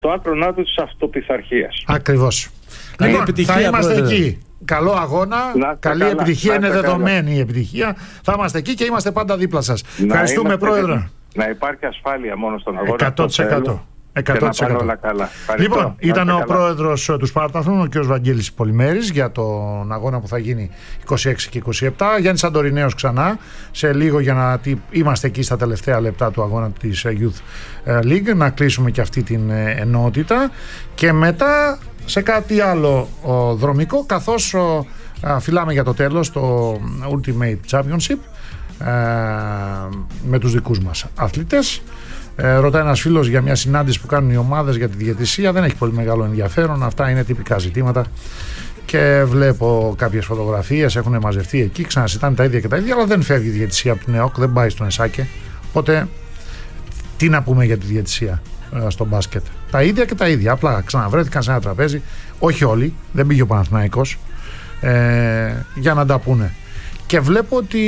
το άκρονά του της αυτοπιθαρχίας. Ακριβώς. Λοιπόν, θα είμαστε εκεί. Καλό αγώνα, καλή επιτυχία, είναι δεδομένη η επιτυχία. Θα είμαστε εκεί και είμαστε πάντα δίπλα σας. Ευχαριστούμε, Πρόεδρε. Να υπάρχει ασφάλεια μόνο στον αγώνα. 100%. 100%. Όλα καλά. Λοιπόν, ήταν ο πρόεδρος του Σπάρταθλων, ο κ. Βαγγέλης Πολυμέρης, για τον αγώνα που θα γίνει 26 και 27. Γιάννης Αντορινέος ξανά σε λίγο, για να είμαστε εκεί στα τελευταία λεπτά του αγώνα της Youth League, να κλείσουμε και αυτή την ενότητα και μετά σε κάτι άλλο δρομικό, καθώς φυλάμε για το τέλος το Ultimate Championship με τους δικούς μας αθλητές. Ρωτάει ένας φίλος για μια συνάντηση που κάνουν οι ομάδες για τη διαιτησία. Δεν έχει πολύ μεγάλο ενδιαφέρον. Αυτά είναι τυπικά ζητήματα. Και βλέπω κάποιες φωτογραφίες, έχουν μαζευτεί εκεί, ξανασυζητάνε τα ίδια και τα ίδια, αλλά δεν φεύγει η διαιτησία από την ΕΟΚ, δεν πάει στον ΕΣΑΚΕ. Οπότε, τι να πούμε για τη διαιτησία στο μπάσκετ? Τα ίδια και τα ίδια. Απλά ξαναβρέθηκαν σε ένα τραπέζι. Όχι όλοι, δεν πήγε ο Παναθηναϊκός για να τα πούνε. Και βλέπω ότι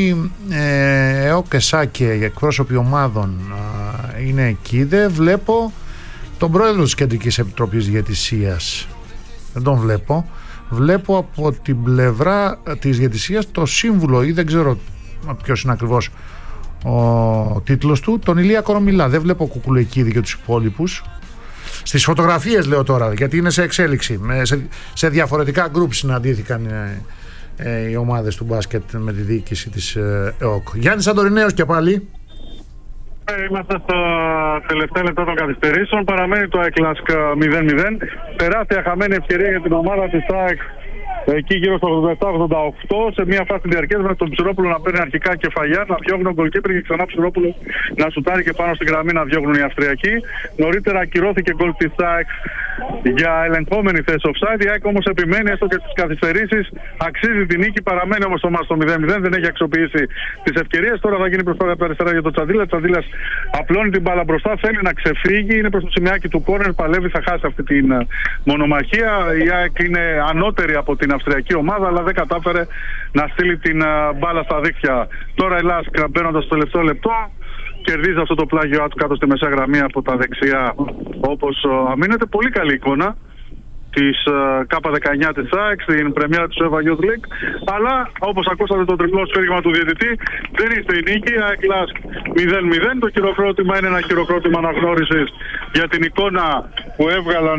ΕΟΚ και ΣΑΚΕ, οι εκπρόσωποι ομάδων είναι εκεί. Δεν βλέπω τον πρόεδρο της Κεντρικής Επιτροπής Διαιτησίας. Δεν τον βλέπω. Βλέπω από την πλευρά της διαιτησίας το σύμβουλο, ή δεν ξέρω ποιος είναι ακριβώς ο τίτλος του, τον Ηλία Κορομιλά. Δεν βλέπω Κουκουλεκίδη και τους υπόλοιπους. Στις φωτογραφίες λέω τώρα, γιατί είναι σε εξέλιξη. Σε διαφορετικά γκρουπ συναντήθηκαν οι ομάδες του μπάσκετ με τη διοίκηση της ΕΟΚ. Γιάννης Αντορινέος και πάλι. Είμαστε στα τελευταία λεπτά των καθυστερήσεων. Παραμένει το ΑΕΚ Λάσκ 0-0. Τεράστια χαμένη ευκαιρία για την ομάδα της ΑΕΚ εκεί γύρω στο 87-88. Σε μια φάση διαρκείας με τον Ψηρόπουλο να παίρνει αρχικά κεφαλιά, να διώχνουν τον γκολκίπερ και ξανά Ψηρόπουλο να σουτάρει και πάνω στην γραμμή να διώχνουν οι Αυστριακοί. Νωρίτερα ακυρώθηκε γκολ της ΑΕΚ για ελεγχόμενη θέση offside. Η ΑΕΚ όμως επιμένει έστω και στις καθυστερήσεις. Αξίζει την νίκη, παραμένει όμως το μάτς στο 0-0. Δεν έχει αξιοποιήσει τις ευκαιρίες. Τώρα θα γίνει προσπάθεια από τα αριστερά για τον Τσαντίλα. Τσαντίλας απλώνει την μπάλα μπροστά, θέλει να ξεφύγει. Είναι προς το σημειάκι του κόρνερ. Παλεύει, θα χάσει αυτή την μονομαχία. Η ΑΕΚ είναι ανώτερη από την αυστριακή ομάδα, αλλά δεν κατάφερε να στείλει την μπάλα στα δίχτυα. Τώρα η Λάσκ, μπαίνοντας στο τελευταίο λεπτό, κερδίζει αυτό το πλάγιο του κάτω στη μεσαία γραμμή από τα δεξιά, όπως αμήνεται. Πολύ καλή εικόνα της K19 της ΑΕΚ στην πρεμιέρα της UEFA Youth League, αλλά όπως ακούσατε το τριπλό σφύριγμα του διαιτητή, δεν είστε η νίκη. ΑΕΚ Λάσκ 0-0. Το χειροκρότημα είναι ένα χειροκρότημα αναγνώρισης για την εικόνα που έβγαλαν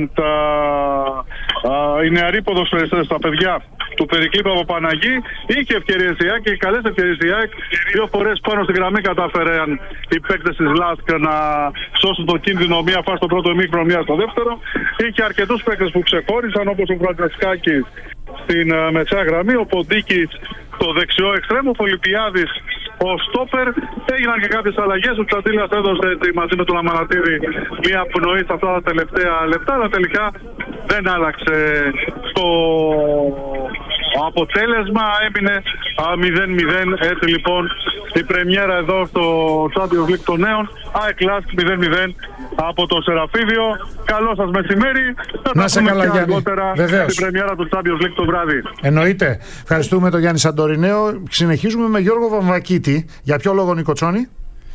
οι νεαροί ποδοσφαιριστές, τα παιδιά του Περικλή Παπαπαναγή. Είχε ευκαιρίες η ΑΕΚ και καλές ευκαιρίες η ΑΕΚ. Δύο φορές πάνω στη γραμμή κατάφεραν οι παίκτες της Λάσκ να σώσουν το κίνδυνο, μία φάση στο πρώτο ημίχρονο, μία στο δεύτερο. Είχε αρκετούς παίκτες που ξεχώρισαν, όπως ο Φραντζασκάκης στην μεσαία γραμμή, ο Ποντίκης το δεξιό εξτρέμ, ο Πολυπιάδης ο στόπερ. Έγιναν και κάποιες αλλαγές. Ο Τσαντίλας έδωσε μαζί με τον Αμανατίδη μία πνοή σε αυτά τα τελευταία λεπτά, αλλά τελικά δεν άλλαξε το αποτέλεσμα. Έμεινε 0-0. Έτσι λοιπόν η πρεμιέρα εδώ στο Champions League των νέων, ΑΕΚ Λάσκ 0-0 από το Σεραφίδιο. Καλό σας μεσημέρι. Να σε καλά, Γιάννη. Βεβαίως. Την πρεμιέρα του Champions League το βράδυ. Εννοείται. Ευχαριστούμε τον Γιάννη Σαντορινέο. Συνεχίζουμε με Γιώργο Βαμβακίτη. Για ποιο λόγο, Νίκο Τσόνη?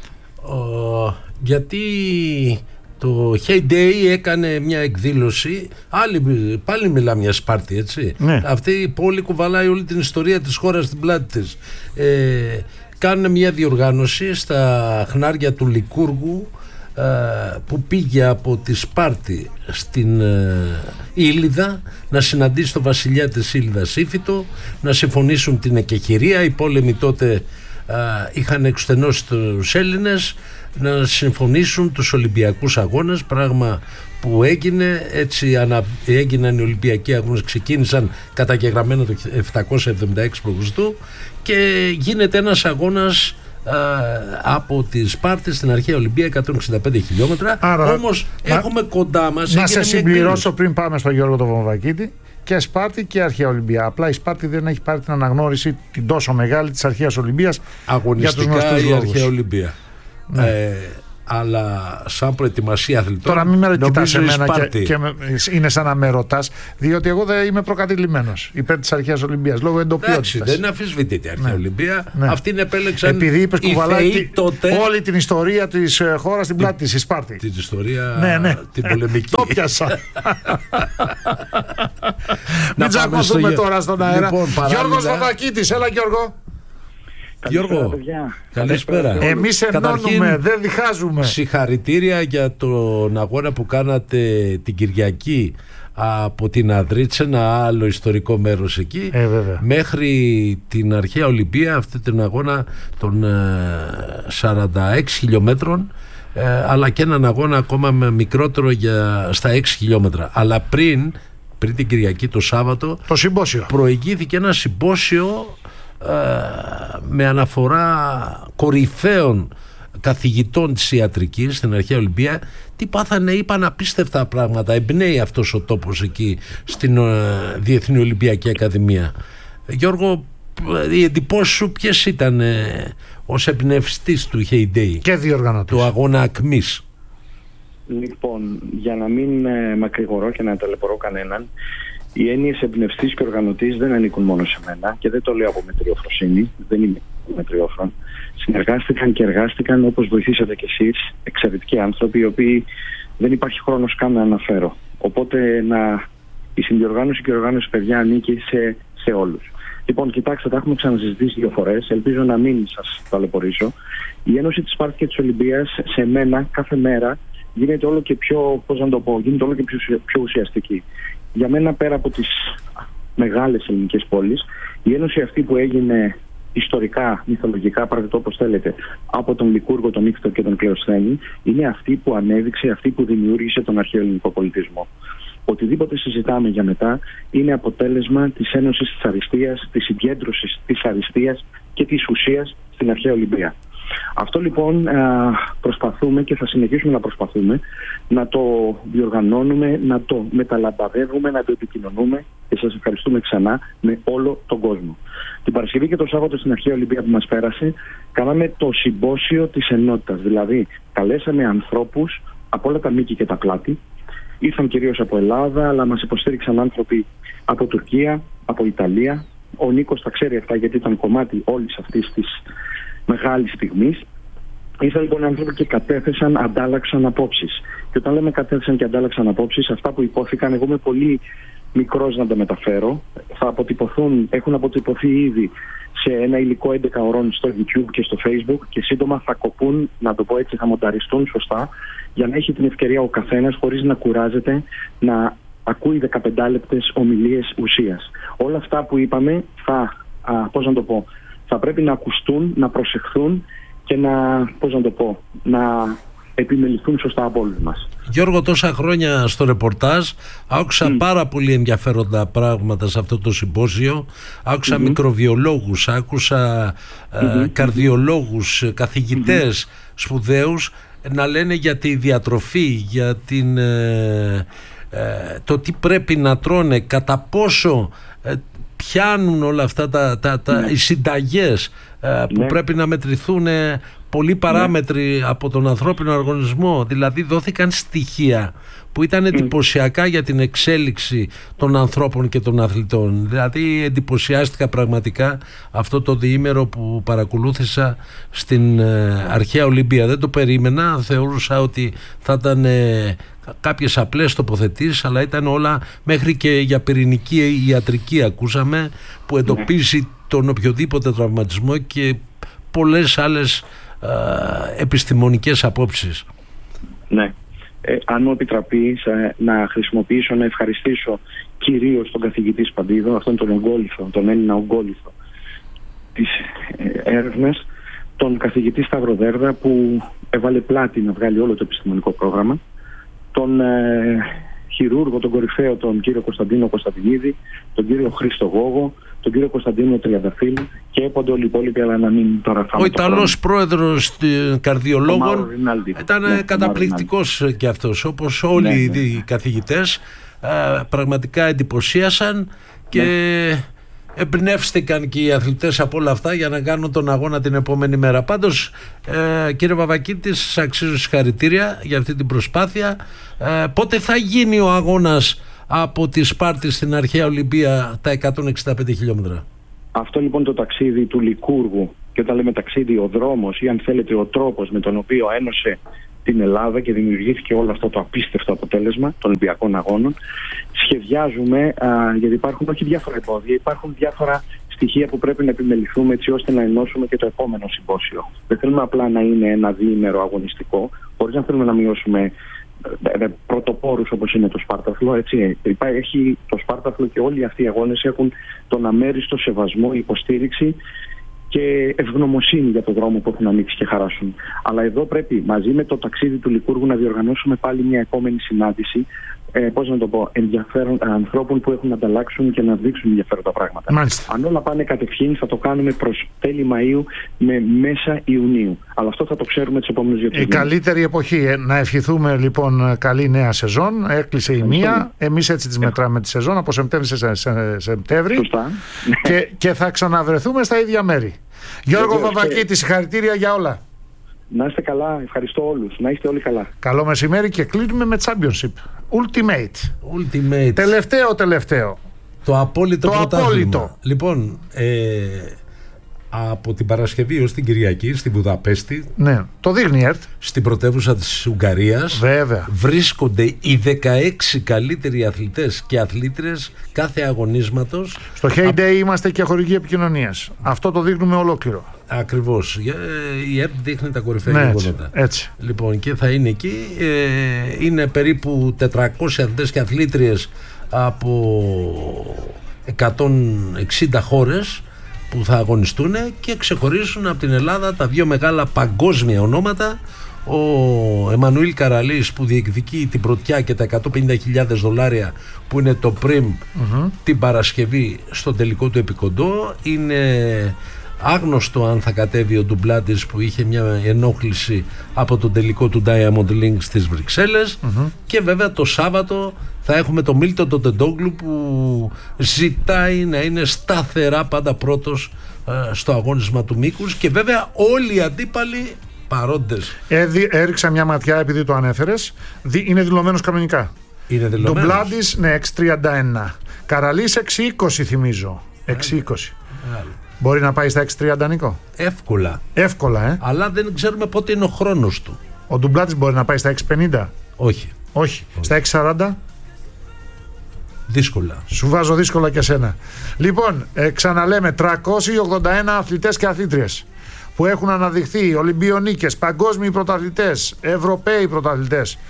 Γιατί το Heyday έκανε μια εκδήλωση. Πάλι μιλάμε για Σπάρτη, έτσι. Ναι. Αυτή η πόλη κουβαλάει όλη την ιστορία της χώρας στην πλάτη της. Κάνουν μια διοργάνωση στα χνάρια του Λικούργου, που πήγε από τη Σπάρτη στην Ήλιδα να συναντήσει τον βασιλιά της Ήλιδας Ήφιτο, να συμφωνήσουν την εκεχηρία. Οι πόλεμοι τότε είχαν εξουθενώσει τους Έλληνες, να συμφωνήσουν τους Ολυμπιακούς Αγώνες, πράγμα που έγινε. Έτσι έγιναν οι Ολυμπιακοί Αγώνες, ξεκίνησαν καταγεγραμμένα το 776 π.Χ. και γίνεται ένας αγώνας από τη Σπάρτη στην αρχαία Ολυμπία, 165 χιλιόμετρα. Όμως έχουμε κοντά μας. Να σε συμπληρώσω πριν πάμε στον Γιώργο τον Βαμβακίτη. Και Σπάρτη και αρχαία Ολυμπία. Απλά η Σπάρτη δεν έχει πάρει την αναγνώριση την τόσο μεγάλη της αρχαίας Ολυμπίας. Αγωνιστικά για τους η αρχαία Ολυμπία. αλλά σαν προετοιμασία αθλητών. Τώρα μην με κοιτάς εμένα και είναι σαν να με ρωτάς, διότι εγώ δεν είμαι προκατηλημένος υπέρ της αρχαίας Ολυμπίας λόγω εντοπιότητας. Δεν αφισβητείται η αρχαία Ολυμπία. Αυτήν επέλεξαν. Επειδή είπες κουβαλάει τότε όλη την ιστορία της χώρας στην πλάτη της, η Σπάρτη. Την ιστορία την πολεμική. Το πιάσα. Μην τσακωθούμε τώρα στον αέρα. Γιώργος Βατακίτης, έλα Γιώργο. Γιώργο, καλησπέρα. Εμείς ενώνουμε, δεν διχάζουμε. Συγχαρητήρια για τον αγώνα που κάνατε την Κυριακή από την Αδρίτσα, ένα άλλο ιστορικό μέρος εκεί, μέχρι την αρχαία Ολυμπία, αυτή την αγώνα των 46 χιλιόμετρων, αλλά και έναν αγώνα ακόμα μικρότερο στα 6 χιλιόμετρα. Αλλά πριν την Κυριακή, το Σάββατο, το συμπόσιο. Προηγήθηκε ένα συμπόσιο με αναφορά κορυφαίων καθηγητών της ιατρικής στην αρχαία Ολυμπία. Τι πάθανε, είπαν απίστευτα πράγματα. Εμπνέει αυτός ο τόπος εκεί στην Διεθνή Ολυμπιακή Ακαδημία. Γιώργο, οι εντυπώσεις σου ποιες ήταν ως εμπνευστής του Hey Day και διοργανωτής του αγώνα ακμής? Λοιπόν, για να μην μακρηγορώ και να ταλαιπωρώ κανέναν, οι έννοιες εμπνευστής και οργανωτής δεν ανήκουν μόνο σε μένα και δεν το λέω από μετριοφροσύνη, δεν είμαι μετριόφρον. Συνεργάστηκαν και εργάστηκαν, όπως βοηθήσατε κι εσείς, εξαιρετικοί άνθρωποι, οι οποίοι δεν υπάρχει χρόνος καν να αναφέρω. Οπότε η συνδιοργάνωση και η οργάνωση, παιδιά, ανήκει σε όλους. Λοιπόν, κοιτάξτε, τα έχουμε ξανασυζητήσει 2 φορές, ελπίζω να μην σας ταλαιπωρήσω. Η Ένωση της Σπάρτης και της Ολυμπίας σε μένα κάθε μέρα γίνεται όλο και πιο, γίνεται όλο και πιο ουσιαστική. Για μένα, πέρα από τις μεγάλες ελληνικές πόλεις, η ένωση αυτή που έγινε ιστορικά, μυθολογικά, πάρτε το όπως θέλετε, από τον Λικούργο, τον Ήφθο και τον Κλεοσθένη, είναι αυτή που ανέδειξε, αυτή που δημιούργησε τον αρχαίο ελληνικό πολιτισμό. Οτιδήποτε συζητάμε για μετά είναι αποτέλεσμα της ένωσης της αριστείας, της συγκέντρωσης της αριστείας και της ουσίας στην αρχαία Ολυμπία. Αυτό λοιπόν προσπαθούμε και θα συνεχίσουμε να προσπαθούμε να το διοργανώνουμε, να το μεταλαμπαδεύουμε, να το επικοινωνούμε και σας ευχαριστούμε ξανά με όλο τον κόσμο. Την Παρασκευή και το Σάββατο στην αρχαία Ολυμπία που μας πέρασε κάναμε το συμπόσιο της ενότητας, δηλαδή καλέσαμε ανθρώπους από όλα τα μήκη και τα πλάτη, ήρθαν κυρίως από Ελλάδα αλλά μας υποστήριξαν άνθρωποι από Τουρκία, από Ιταλία. Ο Νίκος τα ξέρει αυτά γιατί ήταν κομμάτι όλης αυτής της μεγάλη στιγμή. Ήρθαν λοιπόν άνθρωποι και κατέθεσαν, αντάλλαξαν απόψεις. Και όταν λέμε κατέθεσαν και αντάλλαξαν απόψεις, αυτά που υπόθηκαν, εγώ είμαι πολύ μικρός να τα μεταφέρω. Έχουν αποτυπωθεί ήδη σε ένα υλικό 11 ωρών στο YouTube και στο Facebook και σύντομα θα κοπούν, να το πω έτσι, θα μονταριστούν σωστά, για να έχει την ευκαιρία ο καθένας χωρίς να κουράζεται να ακούει 15 λεπτές ομιλίες ουσίας. Όλα αυτά που είπαμε θα πρέπει να ακουστούν, να προσεχθούν και να επιμεληθούν σωστά από όλους μας. Γιώργο, τόσα χρόνια στο ρεπορτάζ άκουσα πάρα πολύ ενδιαφέροντα πράγματα σε αυτό το συμπόσιο. Άκουσα μικροβιολόγους, άκουσα καρδιολόγους, καθηγητές σπουδαίους να λένε για τη διατροφή, για το τι πρέπει να τρώνε, κατά πόσο πιάνουν όλα αυτά οι συνταγές που πρέπει να μετρηθούν πολλοί παράμετροι από τον ανθρώπινο οργανισμό. Δηλαδή δόθηκαν στοιχεία που ήταν εντυπωσιακά για την εξέλιξη των ανθρώπων και των αθλητών. Δηλαδή εντυπωσιάστηκα πραγματικά αυτό το διήμερο που παρακολούθησα στην αρχαία Ολυμπία. Δεν το περίμενα, θεωρούσα ότι θα ήταν κάποιες απλές τοποθετήσεις, αλλά ήταν όλα, μέχρι και για πυρηνική ιατρική ακούσαμε, που εντοπίζει τον οποιοδήποτε τραυματισμό και πολλές άλλες επιστημονικές απόψεις. Ναι. Αν μου επιτραπείς να χρησιμοποιήσω, να ευχαριστήσω κυρίως τον καθηγητή Σπαντίδο, αυτόν τον Έλληνα ογκόλυθο της έρευνας, τον καθηγητή Σταυροδέρδα που έβαλε πλάτη να βγάλει όλο το επιστημονικό πρόγραμμα, τον χειρούργο, τον κορυφαίο, τον κύριο Κωνσταντίνο Κωνσταντινίδη, τον κύριο Χρήστο Γόγο, τον κύριο Κωνσταντίνο Τριανταφύλλου και έπονται όλοι οι υπόλοιποι, αλλά να μην τώρα φάμε. Ο Ιταλός πρόεδρος καρδιολόγων ήταν καταπληκτικός και αυτός, όπως όλοι οι καθηγητές, πραγματικά εντυπωσίασαν και εμπνεύστηκαν και οι αθλητές από όλα αυτά για να κάνουν τον αγώνα την επόμενη μέρα. Πάντως, κύριε Βαβακίτη, σας αξίζω συγχαρητήρια για αυτή την προσπάθεια. Πότε θα γίνει ο αγώνας από τη Σπάρτη στην αρχαία Ολυμπία τα 165 χιλιόμετρα? Αυτό λοιπόν το ταξίδι του Λικούργου, και όταν λέμε ταξίδι, ο δρόμος ή αν θέλετε ο τρόπος με τον οποίο ένωσε την Ελλάδα και δημιουργήθηκε όλο αυτό το απίστευτο αποτέλεσμα των Ολυμπιακών Αγώνων, σχεδιάζουμε, γιατί υπάρχουν όχι διάφορα εμπόδια, υπάρχουν διάφορα στοιχεία που πρέπει να επιμεληθούμε έτσι ώστε να ενώσουμε και το επόμενο συμπόσιο. Δεν θέλουμε απλά να είναι ένα διήμερο αγωνιστικό, χωρίς να θέλουμε να μειώσουμε πρωτοπόρους όπως είναι το Σπάρταθλο. Έτσι. Υπάρχει το Σπάρταθλο και όλοι αυτοί οι αγώνες έχουν τον αμέριστο σεβασμό, υποστήριξη και ευγνωμοσύνη για τον δρόμο που έχουν ανοίξει και χαράσουν. Αλλά εδώ πρέπει μαζί με το ταξίδι του Λικούργου να διοργανώσουμε πάλι μια επόμενη συνάντηση, πώς να το πω, ανθρώπων που έχουν να ανταλλάξουν και να δείξουν ενδιαφέροντα πράγματα. Μάλιστα. Αν όλα πάνε κατευθείαν, θα το κάνουμε προς τέλη Μαΐου με μέσα Ιουνίου. Αλλά αυτό θα το ξέρουμε τις επόμενες 2-3 μήνες. Η καλύτερη εποχή. Να ευχηθούμε λοιπόν καλή νέα σεζόν. Έκλεισε η μία. Εμείς έτσι τις μετράμε τη σεζόν από Σεπτέμβρη σε Σεπτέμβρη. Σωστά. Και θα ξαναβρεθούμε στα ίδια μέρη. Γιώργο Βαβακίτη, συγχαρητήρια για όλα. Να είστε καλά, ευχαριστώ όλους. Να είστε όλοι καλά. Καλό μεσημέρι και κλείνουμε με Championship. Ultimate. Τελευταίο. Το απόλυτο πρωτάθλημα. Λοιπόν, από την Παρασκευή ως την Κυριακή στη Βουδαπέστη, ναι, το δείχνει η ΕΡΤ, στην πρωτεύουσα της Ουγγαρίας, βέβαια, βρίσκονται οι 16 καλύτεροι αθλητές και αθλήτρες κάθε αγωνίσματος. Στο Heyday είμαστε και χορηγοί επικοινωνίας. Αυτό το δείχνουμε ολόκληρο. Ακριβώς. Η ΕΡΤ δείχνει τα κορυφαία γεγονότα. Έτσι. Λοιπόν, και θα είναι εκεί. Είναι περίπου 400 αθλητές και αθλήτριες από 160 χώρες που θα αγωνιστούν και ξεχωρίσουν από την Ελλάδα τα δύο μεγάλα παγκόσμια ονόματα. Ο Εμμανουήλ Καραλής που διεκδικεί την πρωτιά και τα $150,000 που είναι το πριμ την Παρασκευή στον τελικό του επικοντό. Είναι άγνωστο αν θα κατέβει ο Ντουμπλάτης που είχε μια ενόχληση από τον τελικό του Diamond League στις Βρυξέλλες. Και βέβαια το Σάββατο θα έχουμε τον Μίλτον τον Τεντόγλου που ζητάει να είναι σταθερά πάντα πρώτος στο αγώνισμα του μήκους, και βέβαια όλοι οι αντίπαλοι παρόντες. Έριξα μια ματιά επειδή το ανέφερες. Είναι δηλωμένος κανονικά. Είναι δηλωμένος. Ντουμπλάτης, ναι, 6.31. Καραλής 6.20 θυμίζω. 6.20. Μπορεί να πάει στα 6.30, Νίκο? Εύκολα, αλλά δεν ξέρουμε πότε είναι ο χρόνος του. Ο Ντουμπλάτης μπορεί να πάει στα 6.50? Όχι. Στα 6.40? Δύσκολα. Σου βάζω δύσκολα και σένα. Λοιπόν, ξαναλέμε, 381 αθλητές και αθλήτριες που έχουν αναδειχθεί, Ολυμπιονίκες, παγκόσμιοι πρωταθλητές, Ευρωπαίοι πρωταθλητές,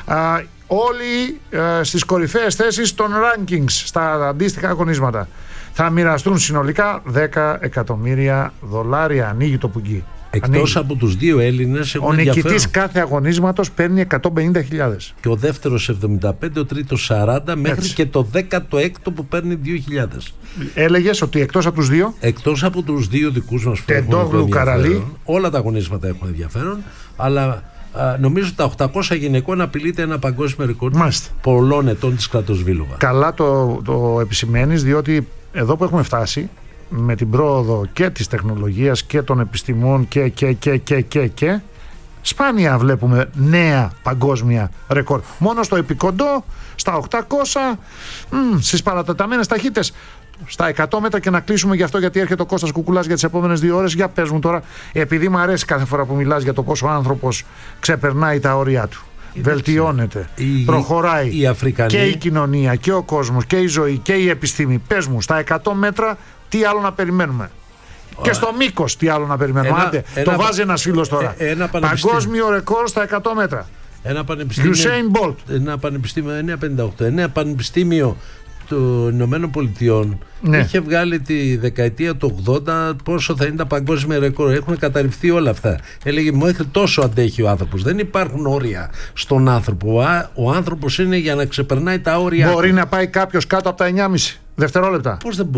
όλοι στις κορυφαίες θέσεις των rankings στα αντίστοιχα αγωνίσματα. Θα μοιραστούν συνολικά $10 εκατομμύρια. Ανοίγει το πουγγί. Εκτός από τους δύο Έλληνες, ο νικητής κάθε αγωνίσματος παίρνει 150.000. Και ο δεύτερος 75, ο τρίτος 40, μέχρι έτσι, και το 16ο που παίρνει 2.000. Έλεγες ότι εκτός από τους δύο? Εκτός από τους δύο δικούς μας που Τεντόγλου, Καραλή. Όλα τα αγωνίσματα έχουν ενδιαφέρον, αλλά νομίζω τα 800 γυναικών απειλείται ένα παγκόσμιο ρεκόρ πολλών ετών της Κρατοσβήλωβα. Καλά το επισημαίνεις, διότι εδώ που έχουμε φτάσει με την πρόοδο και της τεχνολογίας και των επιστημών και σπάνια βλέπουμε νέα παγκόσμια ρεκόρ. Μόνο στο επικοντό, στα 800, στις παρατεταμένες ταχύτητες. Στα 100 μέτρα, και να κλείσουμε γι' αυτό, γιατί έρχεται ο Κώστας Κουκουλάς για τις επόμενες 2 ώρες. Για πες μου τώρα, επειδή μου αρέσει κάθε φορά που μιλάς για το πόσο ο άνθρωπος ξεπερνάει τα όρια του, βελτιώνεται, προχωράει και η κοινωνία και ο κόσμος και η ζωή και η επιστήμη. Πες μου, στα 100 μέτρα τι άλλο να περιμένουμε? Και στο μήκος τι άλλο να περιμένουμε? Το βάζει ένας φίλος τώρα. Παγκόσμιο ρεκόρ στα 100 μέτρα. Ένα πανεπιστήμιο, Usain Bolt. Ένα πανεπιστήμιο 958. Ένα πανεπιστήμιο των Ηνωμένων Πολιτειών είχε βγάλει τη δεκαετία του 80 πόσο θα είναι τα παγκόσμια ρεκόρ. Έχουν καταρριφθεί όλα αυτά. Έλεγε μέχρι τόσο αντέχει ο άνθρωπος. Δεν υπάρχουν όρια στον άνθρωπο. Ο άνθρωπος είναι για να ξεπερνάει τα όρια. Μπορεί να πάει κάποιος κάτω από τα 9,5 δευτερόλεπτα? Πώς δεν μπορεί?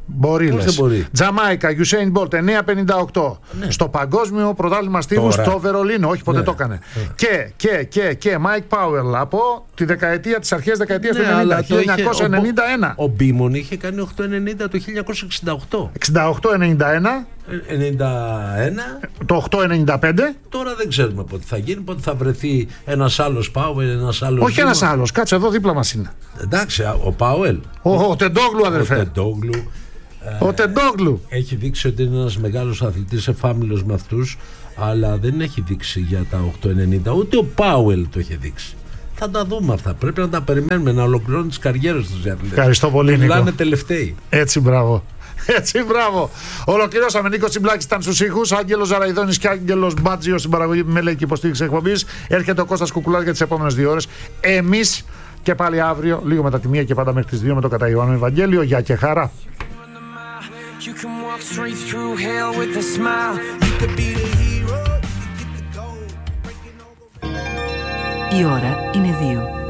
Μπορεί, λες. μπορεί. Τζαμάικα, Usain Bolt 9,58. Ναι. Στο παγκόσμιο πρωτάθλημα στίβου στο Βερολίνο. Όχι, ποτέ Ναι. το έκανε. Και Mike Powell από τη δεκαετία της αρχές δεκαετίας του 90, 1991. Ο Μπίμον είχε κάνει 8,90 το 1968. 68-91. 91. Το 8,95. Τώρα δεν ξέρουμε πότε θα γίνει, πότε θα βρεθεί ένας άλλος Πάουελ, ένας άλλος. Όχι ένας άλλος. Κάτσε εδώ δίπλα μας είναι. Εντάξει, ο Πάουελ. Ο Τεντόγλου, αδερφέ. Ο Τεντόγλου. Ο Τεντόγλου. Έχει δείξει ότι είναι ένας μεγάλος αθλητής, εφάμιλος με αυτούς, αλλά δεν έχει δείξει για τα 8,90. Ούτε ο Πάουελ το είχε δείξει. Θα τα δούμε αυτά. Πρέπει να τα περιμένουμε να ολοκληρώνουν τις καριέρες τους. Ευχαριστώ πολύ, Νίκο. Μιλάνε τελευταίοι. Έτσι, μπράβο. Έτσι, μπράβο. Ολοκληρώσαμε. Νίκος Τσιμπλάκης ήταν στους ήχους, Άγγελος Ζαραϊδόνης και Άγγελος Μπάτζιος στην παραγωγή μέλη και υποστήριξη εκπομπής. Έρχεται ο Κώστας Κουκουλάρης για τις επόμενες 2 ώρες. Εμείς και πάλι αύριο, λίγο μετά τη 1 και πάντα μέχρι τις 2 με το κατά Ιωάννου Ευαγγέλιο. Γεια και χαρά. You can walk straight through hell with a smile. You could be the hero, you could get the gold. Η ώρα είναι 2.